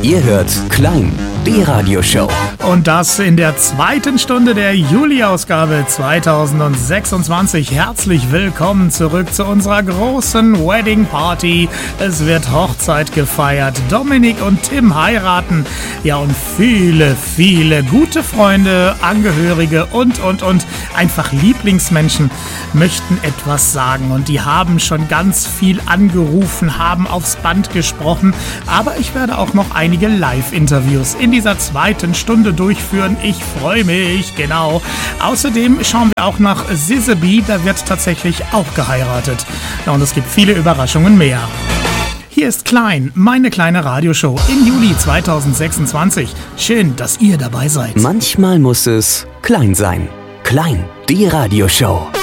Ihr hört Klein, die Radioshow. Und das in der zweiten Stunde der Juli-Ausgabe 2026. Herzlich willkommen zurück zu unserer großen Wedding Party. Es wird Hochzeit gefeiert. Dominik und Tim heiraten. Ja, und viele, viele gute Freunde, Angehörige und einfach Lieblingsmenschen möchten etwas sagen. Und die haben schon ganz viel angerufen, haben aufs Band gesprochen. Aber ich werde auch noch einige Live-Interviews in dieser zweiten Stunde durchführen. Ich freue mich, genau. Außerdem schauen wir auch nach Sizzeby, da wird tatsächlich auch geheiratet. Ja, und es gibt viele Überraschungen mehr. Hier ist Klein, meine kleine Radioshow im Juli 2026. Schön, dass ihr dabei seid. Manchmal muss es klein sein. Klein, die Radioshow.